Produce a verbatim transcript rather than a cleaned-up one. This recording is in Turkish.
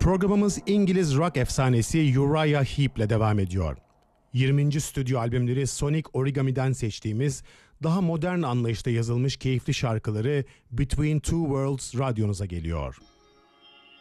Programımız İngiliz rock efsanesi Uriah Heep ile devam ediyor. yirminci stüdyo albümleri Sonic Origami'den seçtiğimiz daha modern anlayışta yazılmış keyifli şarkıları Between Two Worlds radyonuza geliyor.